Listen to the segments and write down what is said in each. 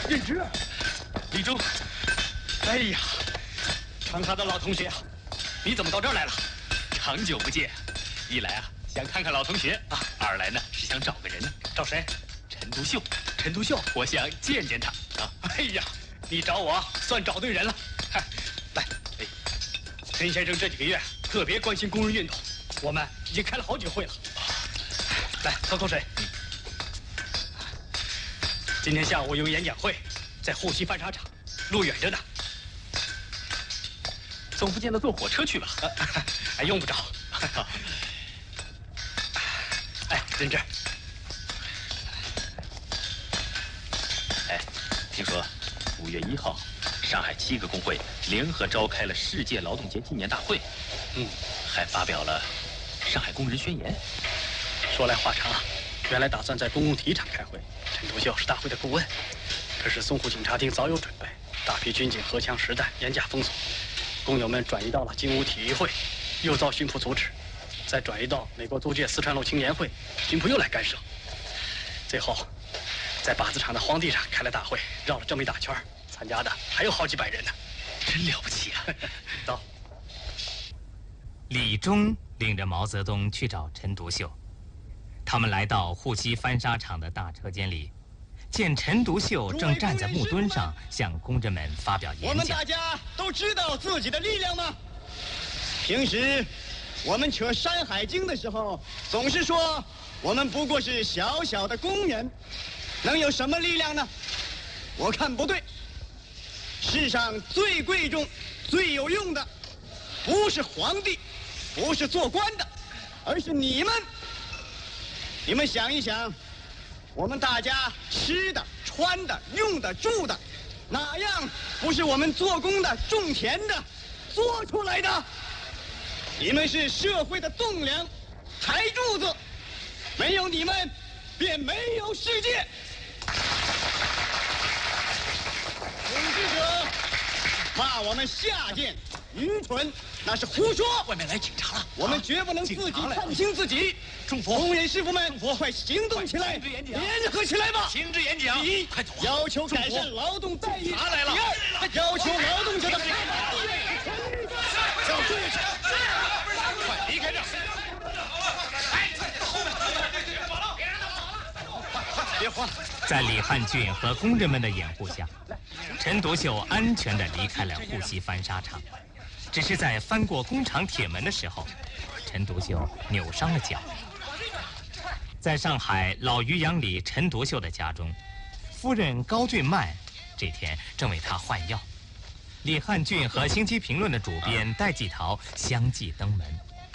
任之，李忠，哎呀，长沙的老同学啊，你怎么到这儿来了？ 长久不见，一来啊想看看老同学啊，二来呢是想找个人。 找谁？ 陈独秀。 陈独秀， 我想见见他啊。 哎呀，你找我算找对人了。来，陈先生这几个月特别关心工人运动，我们已经开了好几会了。来，喝口水。今天下午有演讲会，在沪西翻砂厂，路远着呢。 总不见得坐火车去吧？ 哎，用不着。哎，任志。 哎，听说5月1号，上海7个工会联合召开了世界劳动节纪念大会，还发表了上海工人宣言。 说来话长啊，原来打算在公共体育场开会，陈独秀是大会的顾问。可是淞沪警察厅早有准备，大批军警荷枪实弹，严加封锁。工友们转移到了精武体育会，又遭巡抚阻止；再转移到美国租界四川路青年会，巡抚又来干涉。最后，在靶子厂的荒地上开了大会，绕了这么一大圈，参加的还有好几百人呢， 真了不起啊！ 走。 李忠领着毛泽东去找陈独秀，他们来到沪西翻砂厂的大车间里。见陈独秀正站在木墩上向工人们发表演讲。 我们大家都知道自己的力量吗？平时我们扯《山海经》的时候，总是说我们不过是小小的工人，能有什么力量呢？我看不对。世上最贵重、最有用的，不是皇帝，不是做官的，而是你们。你们想一想。我们大家吃的、穿的、用的、住的，哪样不是我们做工的、种田的做出来的？你们是社会的栋梁、台柱子，没有你们，便没有世界。统治者骂我们下贱、愚蠢，那是胡说。 外面来警察了， 我们绝不能自己看清自己。 政府， 工人师傅们，快行动起来，联合起来吧！ 停止演讲！ 第一， 快走！ 要求改善劳动待遇； 拿来了。 第二，要求劳动者的合法地位和权利。要注意， 快离开这儿！ 别慌！ 在李汉俊和工人们的掩护下，陈独秀安全地离开了沪西翻砂厂。只是在翻过工厂铁门的时候，陈独秀扭伤了脚。在上海老渔阳里陈独秀的家中，夫人高俊曼这天正为他换药。李汉俊和《星期评论》的主编戴季陶相继登门。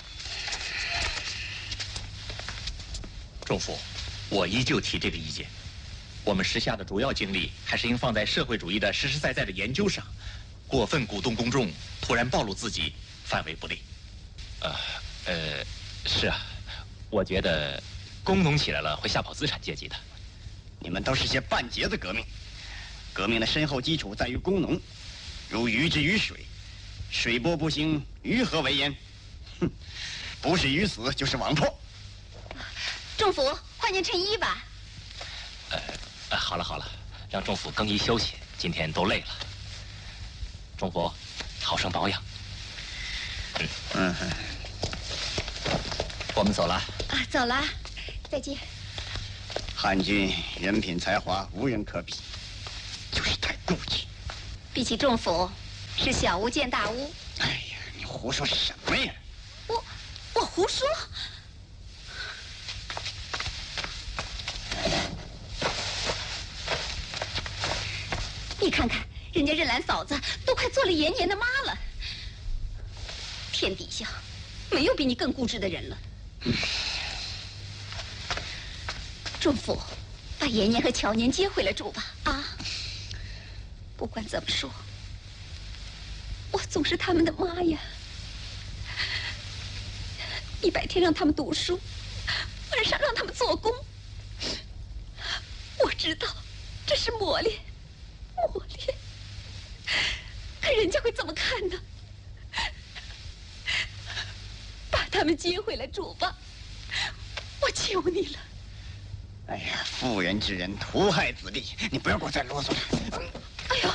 仲甫，我依旧提这个意见。我们时下的主要精力还是应放在社会主义的实实在在的研究上。过分鼓动公众，突然暴露自己，范围不利。是啊，我觉得工农起来了会吓跑资产阶级的。 你们都是些半截子革命，革命的深厚基础在于工农，如鱼之于水，水波不兴，鱼何为焉？哼，不是鱼死就是网破。 仲甫，换件衬衣吧。 好了好了，让仲甫更衣休息，今天都累了。仲甫，好生保养。我们走了。 啊，走了，再见。 汉军人品才华无人可比，就是太固执。 比起仲甫，是小巫见大巫。 哎呀，你胡说什么呀？ 我胡说。你看看，人家任兰嫂子都快做了延年的妈了。天底下没有比你更固执的人了。仲甫，把延年和乔年接回来住吧。啊！不管怎么说，我总是他们的妈呀。你白天让他们读书，晚上让他们做工。我知道这是磨练，可人家会怎么看呢？把他们接回来住吧，我求你了。 哎呀，妇人之仁，图害子弟，你不要给我再啰嗦了。 哎呦！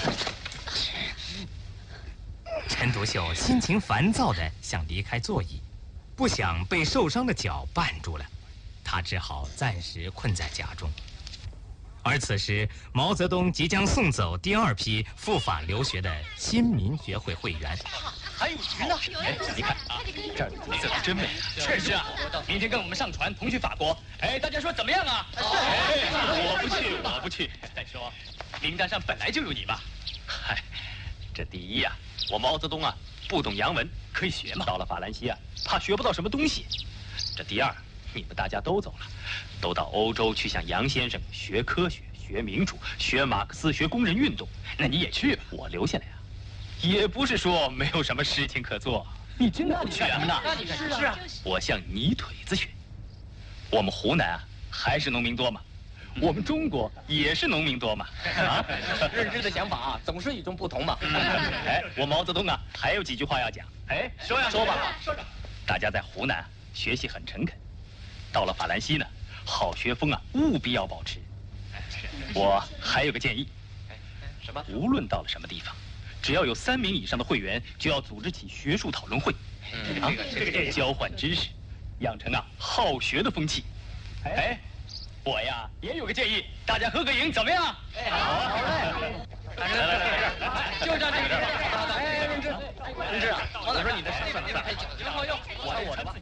陈独秀心情烦躁地想离开座椅，不想被受伤的脚绊住了，他只好暂时困在家中。而此时，毛泽东即将送走第2批赴法留学的新民学会会员。 还有鱼呢！ 哎，你看啊，这儿的景色可真美啊！ 确实啊，明天跟我们上船同去法国。哎，大家说怎么样啊？ 我不去。 再说，名单上本来就有你吧？ 嗨，这第一呀，我毛泽东啊不懂洋文，可以学嘛。到了法兰西啊，怕学不到什么东西。这第二，你们大家都走了，都到欧洲去向杨先生学科学、学民主、学马克思、学工人运动。 那你也去吧。 我留下来啊，也不是说没有什么事情可做。 你真的去啊？那你是啊？ 我向泥腿子学。我们湖南啊，还是农民多嘛。我们中国也是农民多嘛，啊， 认知的想法啊，总是与众不同嘛。 哎，我毛泽东啊，还有几句话要讲。 哎，说吧。 大家在湖南学习很诚恳，到了法兰西呢，好学风啊，务必要保持。我还有个建议， 什么？ 无论到了什么地方，只要有3名以上的会员，就要组织起学术讨论会， 这个交换知识，养成啊好学的风气。哎。我呀也有个建议，大家合个影怎么样？ 哎，好嘞！来，就照这个地方。哎，任志啊，王老师，你的事情太讲究了，好用。我的吧。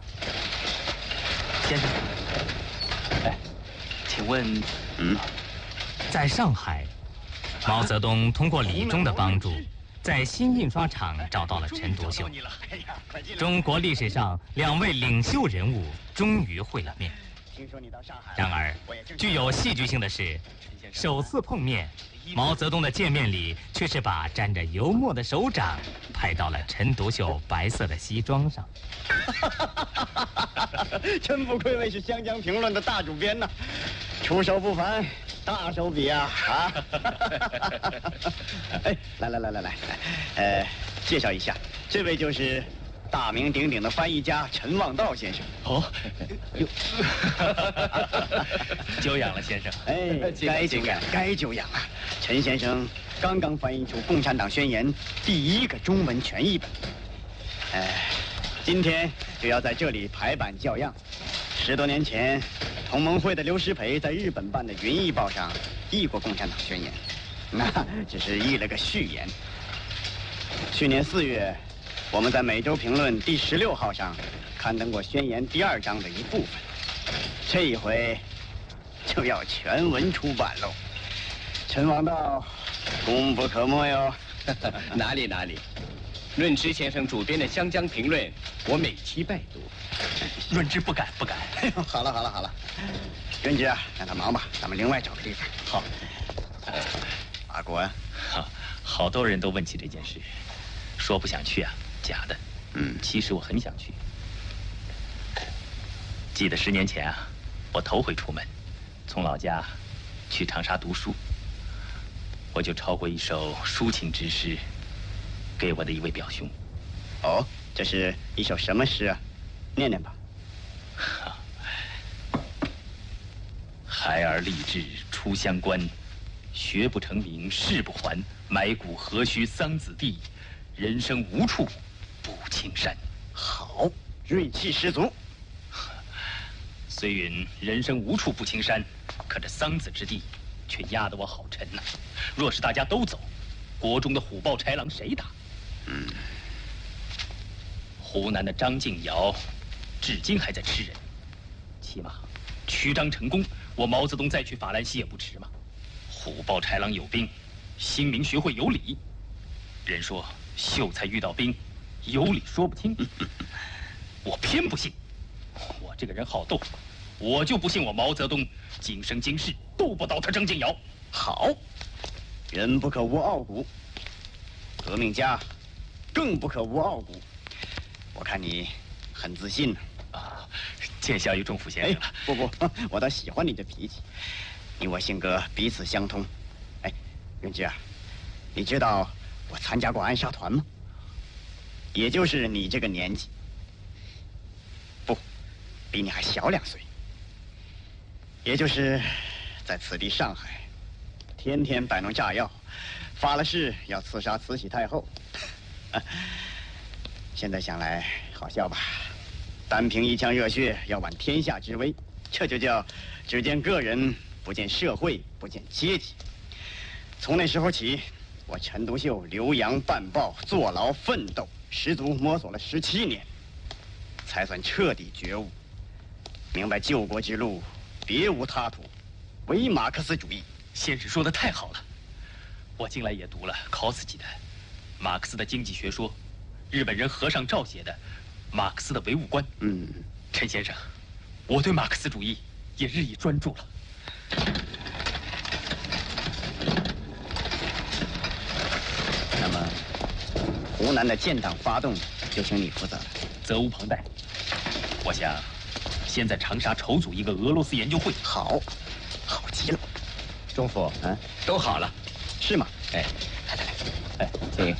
先生，哎，请问， 在上海，毛泽东通过李忠的帮助，在新印刷厂找到了陈独秀。中国历史上2位领袖人物终于会了面。然而，具有戏剧性的是，首次碰面，毛泽东的见面礼却是把沾着油墨的手掌拍到了陈独秀白色的西装上。 真不愧为是《湘江评论》的大主编呐，出手不凡，大手笔啊！啊！哎，来，介绍一下，这位就是大名鼎鼎的翻译家陈望道先生。 哦，久仰了，先生。 哎，该久仰啊！陈先生刚刚翻译出《共产党宣言》第1个中文全译本，今天就要在这里排版校样。10多年前，同盟会的刘师培在日本办的《云译报》上译过《共产党宣言》，那只是译了个序言。去年4月。我们在《每周评论》第16号上刊登过宣言第2章的一部分，这一回就要全文出版喽。陈望道，功不可没哟。 哪里，润之先生主编的《湘江评论》，我每期拜读。 润之不敢。 好了，润之啊，让他忙吧，咱们另外找个地方。 好。 阿国， 好多人都问起这件事，说不想去啊。假的，其实我很想去。记得10年前啊，我头回出门，从老家去长沙读书，我就抄过一首抒情之诗，给我的一位表兄。 哦，这是一首什么诗啊？念念吧。 孩儿立志出乡关，学不成名誓不还，埋骨何须桑梓地，人生无处不青山。 好，锐气十足。 虽云人生无处不青山，可这桑梓之地却压得我好沉呐。若是大家都走，国中的虎豹豺狼谁打？湖南的张敬尧至今还在吃人，起码曲张成功，我毛泽东再去法兰西也不迟嘛。虎豹豺狼有兵，新民学会有理。人说秀才遇到兵，有理说不清。我偏不信，我这个人好斗，我就不信我毛泽东今生今世斗不倒他张敬尧。 好，人不可无傲骨，革命家更不可无傲骨。我看你很自信呢。 啊，见笑于仲甫先生了。 不，我倒喜欢你这脾气，你我性格彼此相通。哎，润之啊，你知道我参加过暗杀团吗？也就是你这个年纪，不，比你还小2岁。 也就是在此地上海，天天摆弄炸药，发了誓要刺杀慈禧太后。现在想来好笑吧？单凭一腔热血要挽天下之威，这就叫只见个人，不见社会，不见阶级。从那时候起，我陈独秀留洋办报，坐牢奋斗，十足摸索了17年，才算彻底觉悟，明白救国之路别无他途，唯马克思主义。 先生说的太好了，我近来也读了考斯基的《马克思的经济学说》，日本人和尚赵写的《马克思的唯物观》。陈先生，我对马克思主义也日益专注了。 那么，湖南的建党发动就请你负责了。 责无旁贷。我想，先在长沙筹组一个俄罗斯研究会。 好，好极了。 中副，都好了， 是吗？ 哎， 来，请。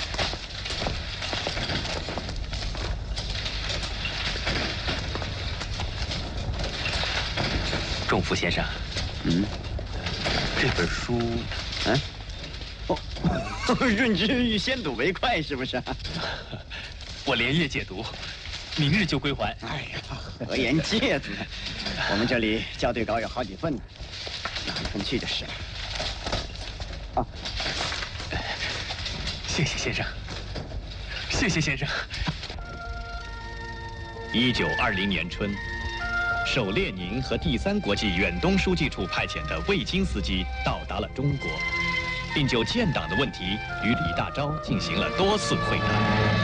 仲甫先生，这本书， 润之欲先睹为快，是不是？ 我连夜解读，明日就归还。 哎呀，何言介子呢？我们这里校对稿有好几份呢，拿一份去就是了。啊， 谢谢先生，谢谢先生。 1920年春，受列宁和第3国际远东书记处派遣的魏金斯基到达了中国，并就建党的问题与李大钊进行了多次会谈。